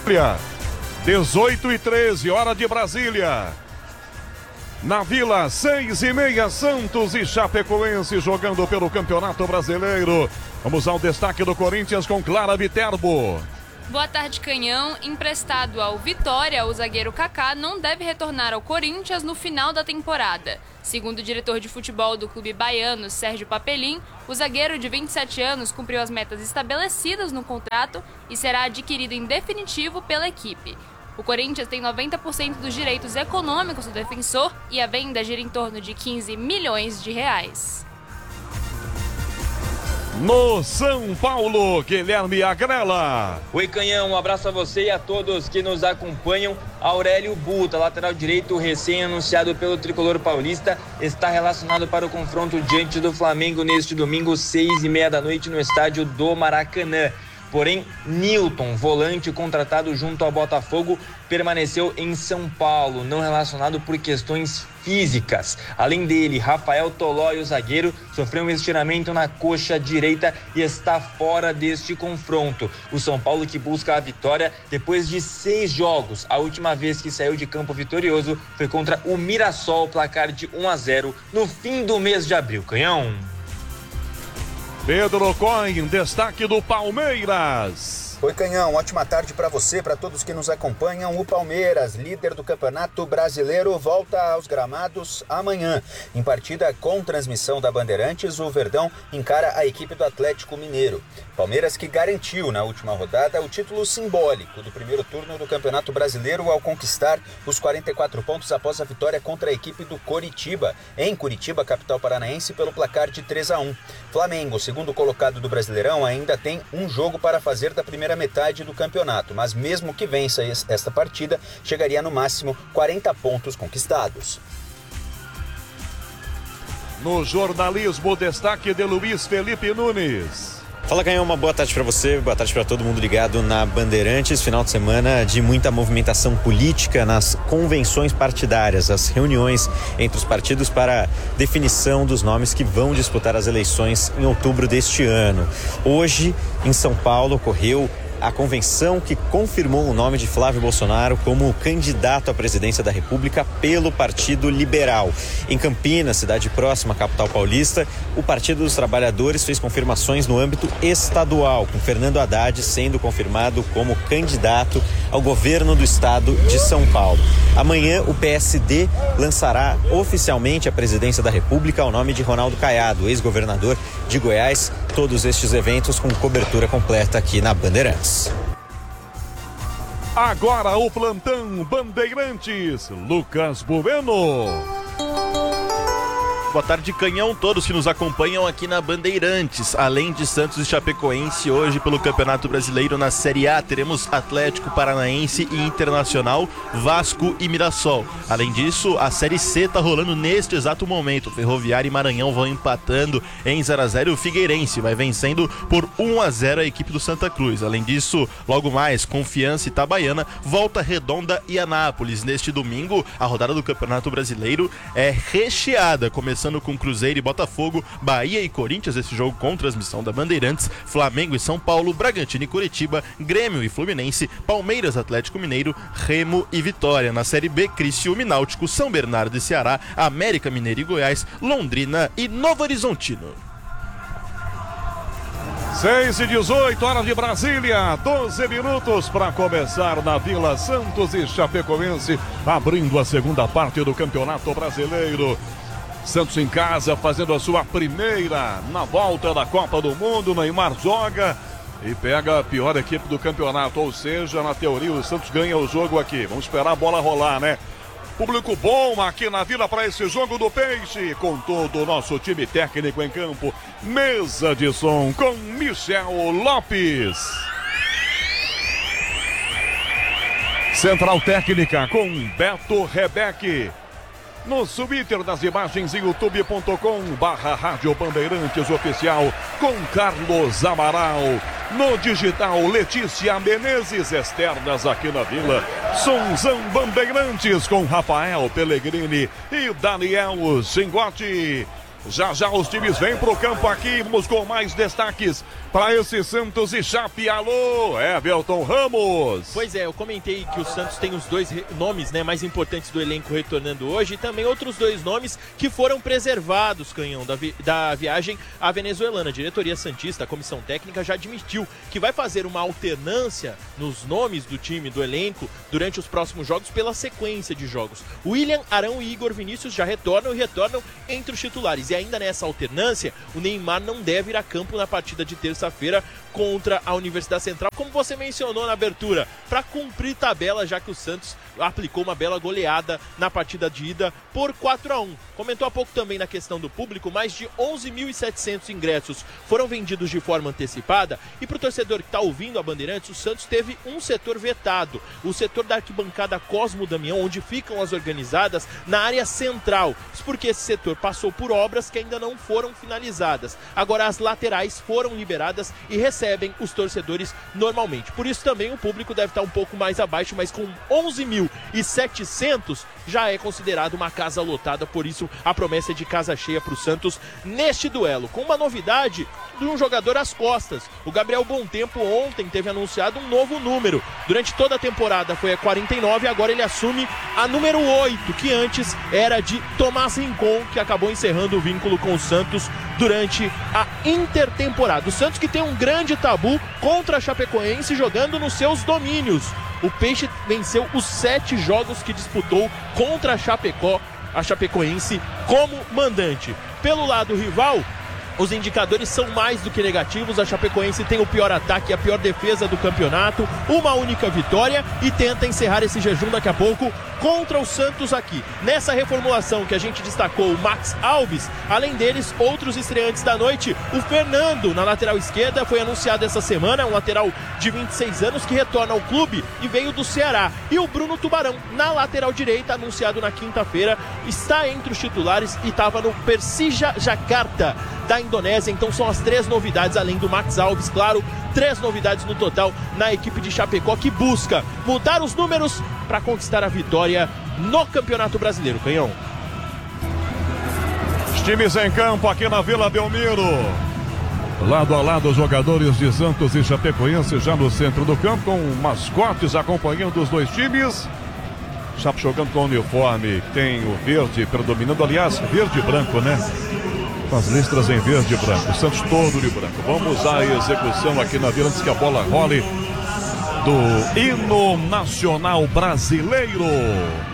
18h13, hora de Brasília. Na Vila, 6h30, Santos e Chapecoense jogando pelo Campeonato Brasileiro. Vamos ao destaque do Corinthians com Clara Viterbo. Boa tarde, Canhão. Emprestado ao Vitória, o zagueiro Kaká não deve retornar ao Corinthians no final da temporada. Segundo o diretor de futebol do clube baiano, Sérgio Papelin, o zagueiro de 27 anos cumpriu as metas estabelecidas no contrato e será adquirido em definitivo pela equipe. O Corinthians tem 90% dos direitos econômicos do defensor e a venda gira em torno de 15 milhões de reais. No São Paulo, Guilherme Agrela. Oi, Canhão, um abraço a você e a todos que nos acompanham. Aurélio Buta, lateral direito recém-anunciado pelo tricolor paulista, está relacionado para o confronto diante do Flamengo neste domingo, 6h30 da noite, no estádio do Maracanã. Porém, Nilton, volante contratado junto ao Botafogo, permaneceu em São Paulo, não relacionado por questões físicas. Além dele, Rafael Tolói, o zagueiro, sofreu um estiramento na coxa direita e está fora deste confronto. O São Paulo, que busca a vitória depois de 6 jogos. A última vez que saiu de campo vitorioso foi contra o Mirassol, placar de 1-0 no fim do mês de abril. Canhão. Pedro Coin, destaque do Palmeiras. Oi, Canhão, ótima tarde para você, para todos que nos acompanham. O Palmeiras, líder do Campeonato Brasileiro, volta aos gramados amanhã. Em partida com transmissão da Bandeirantes, o Verdão encara a equipe do Atlético Mineiro. Palmeiras que garantiu na última rodada o título simbólico do primeiro turno do Campeonato Brasileiro ao conquistar os 44 pontos após a vitória contra a equipe do Coritiba, em Curitiba, capital paranaense, pelo placar de 3-1. Flamengo, segundo colocado do Brasileirão, ainda tem um jogo para fazer da primeira metade do campeonato, mas mesmo que vença esta partida, chegaria no máximo 40 pontos conquistados. No jornalismo, destaque de Luiz Felipe Nunes. Fala, Canhão, uma boa tarde para você, boa tarde para todo mundo ligado na Bandeirantes. Final de semana de muita movimentação política nas convenções partidárias, as reuniões entre os partidos para definição dos nomes que vão disputar as eleições em outubro deste ano. Hoje, em São Paulo, ocorreu a convenção que confirmou o nome de Flávio Bolsonaro como candidato à presidência da República pelo Partido Liberal. Em Campinas, cidade próxima à capital paulista, o Partido dos Trabalhadores fez confirmações no âmbito estadual, com Fernando Haddad sendo confirmado como candidato ao governo do estado de São Paulo. Amanhã, o PSD lançará oficialmente a presidência da República ao nome de Ronaldo Caiado, ex-governador de Goiás. Todos estes eventos com cobertura completa aqui na Bandeirantes. Agora o plantão Bandeirantes, Lucas Bueno. Boa tarde, Canhão, todos que nos acompanham aqui na Bandeirantes. Além de Santos e Chapecoense, hoje pelo Campeonato Brasileiro na Série A, teremos Atlético Paranaense e Internacional, Vasco e Mirassol. Além disso, a Série C está rolando neste exato momento. Ferroviária e Maranhão vão empatando em 0-0 o Figueirense vai vencendo por 1-0 a equipe do Santa Cruz. Além disso, logo mais, Confiança e Itabaiana, Volta Redonda e Anápolis. Neste domingo, a rodada do Campeonato Brasileiro é recheada, começando com Cruzeiro e Botafogo, Bahia e Corinthians, esse jogo com transmissão da Bandeirantes, Flamengo e São Paulo, Bragantino e Curitiba, Grêmio e Fluminense, Palmeiras, Atlético Mineiro, Remo e Vitória. Na Série B, Criciúma e Náutico, São Bernardo e Ceará, América Mineiro e Goiás, Londrina e Novo Horizontino. 6h18, hora de Brasília, 12 minutos para começar na Vila Santos e Chapecoense, abrindo a segunda parte do Campeonato Brasileiro. Santos em casa, fazendo a sua primeira na volta da Copa do Mundo. Neymar joga e pega a pior equipe do campeonato, ou seja, na teoria o Santos ganha o jogo aqui. Vamos esperar a bola rolar, né? Público bom aqui na Vila para esse jogo do Peixe, com todo o nosso time técnico em campo. Mesa de som com Michel Lopes. Central técnica com Beto Rebeque. No Twitter das imagens, youtube.com/Rádio Bandeirantes Oficial, com Carlos Amaral. No digital, Letícia Menezes, externas aqui na Vila, Sonzão Bandeirantes com Rafael Pellegrini e Daniel Zingotti. Já já os times vêm pro campo aqui. Vamos com mais destaques para esse Santos e Chape. Alô, Everton Ramos. Pois é, eu comentei que o Santos tem os dois nomes, né, mais importantes do elenco retornando hoje e também outros dois nomes que foram preservados, Canhão, da viagem à venezuelana. A diretoria santista, a comissão técnica, já admitiu que vai fazer uma alternância nos nomes do time, do elenco, durante os próximos jogos pela sequência de jogos. William, Arão e Igor Vinícius já retornam entre os titulares. E ainda nessa alternância, o Neymar não deve ir a campo na partida de terça-feira contra a Universidade Central, como você mencionou na abertura, para cumprir tabela, já que o Santos aplicou uma bela goleada na partida de ida por 4-1. Comentou há pouco também na questão do público, mais de 11.700 ingressos foram vendidos de forma antecipada, e para o torcedor que está ouvindo a Bandeirantes, o Santos teve um setor vetado, o setor da arquibancada Cosmo Damião, onde ficam as organizadas na área central. Isso porque esse setor passou por obras que ainda não foram finalizadas. Agora as laterais foram liberadas e recebem os torcedores normalmente. Por isso também o público deve estar um pouco mais abaixo, mas com 11.700 já é considerado uma casa lotada. Por isso a promessa é de casa cheia para o Santos neste duelo, com uma novidade de um jogador às costas. O Gabriel Bontempo ontem teve anunciado um novo número. Durante toda a temporada foi a 49, agora ele assume a número 8, que antes era de Tomás Rincon, que acabou encerrando o vínculo com o Santos durante a intertemporada. O Santos que tem um grande tabu contra a Chapecoense jogando nos seus domínios. O Peixe venceu os 7 jogos que disputou contra a Chapecoense como mandante. Pelo lado rival, os indicadores são mais do que negativos. A Chapecoense tem o pior ataque e a pior defesa do campeonato, uma única vitória, e tenta encerrar esse jejum daqui a pouco contra o Santos aqui. Nessa reformulação que a gente destacou, o Max Alves, além deles, outros estreantes da noite. O Fernando, na lateral esquerda, foi anunciado essa semana, um lateral de 26 anos que retorna ao clube e veio do Ceará. E o Bruno Tubarão, na lateral direita, anunciado na quinta-feira, está entre os titulares e estava no Persija Jakarta da Indonésia. Então são as 3 novidades, além do Max Alves, claro, 3 novidades no total na equipe de Chapecó, que busca mudar os números para conquistar a vitória no Campeonato Brasileiro. Canhão. Os times em campo aqui na Vila Belmiro. Lado a lado, os jogadores de Santos e Chapecoense já no centro do campo, com mascotes acompanhando os dois times. Chape jogando com o uniforme, tem o verde predominando, aliás, verde e branco, né? Com as listras em verde e branco, o Santos todo de branco. Vamos à execução aqui na Vila, antes que a bola role, do hino nacional brasileiro.